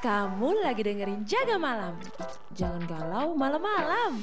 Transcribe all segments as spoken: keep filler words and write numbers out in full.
Kamu lagi dengerin Jaga Malam. Jangan galau malam-malam.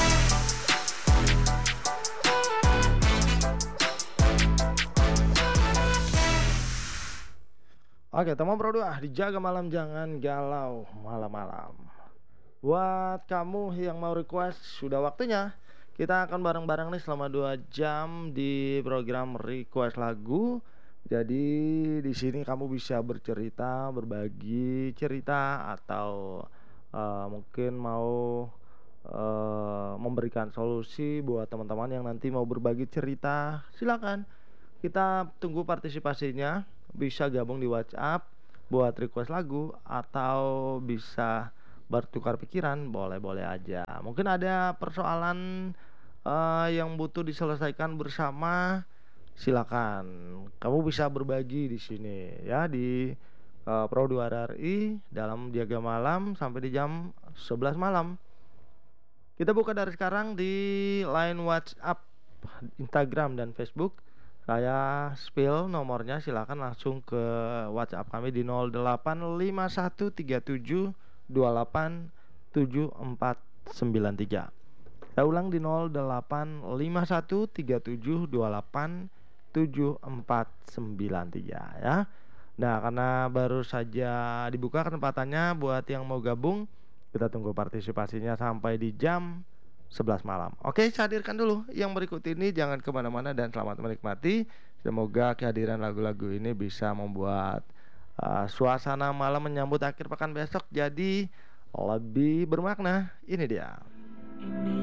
Oke, teman Pro dua dijaga malam jangan galau malam-malam. Buat kamu yang mau request, sudah waktunya. Kita akan bareng-bareng nih selama dua jam di program request lagu. Jadi di sini kamu bisa bercerita, berbagi cerita atau uh, mungkin mau uh, memberikan solusi buat teman-teman yang nanti mau berbagi cerita. Silakan. Kita tunggu partisipasinya. Bisa gabung di WhatsApp buat request lagu atau bisa bertukar pikiran, boleh-boleh aja. Mungkin ada persoalan uh, yang butuh diselesaikan bersama, silakan. Kamu bisa berbagi di sini ya di uh, Pro dua R R I dalam Jaga Malam sampai di jam sebelas malam. Kita buka dari sekarang di line WhatsApp, Instagram dan Facebook. Saya spill nomornya, silakan langsung ke WhatsApp kami di nol delapan lima satu tiga tujuh dua delapan tujuh empat sembilan tiga. Saya ulang di nol delapan lima satu tiga tujuh dua delapan tujuh empat sembilan tiga ya. Nah, karena baru saja dibuka kesempatannya buat yang mau gabung, kita tunggu partisipasinya sampai di jam sebelas malam. Oke, saya hadirkan dulu yang berikut ini. Jangan kemana-mana dan selamat menikmati. Semoga kehadiran lagu-lagu ini bisa membuat uh, suasana malam menyambut akhir pekan besok jadi lebih bermakna. Ini dia.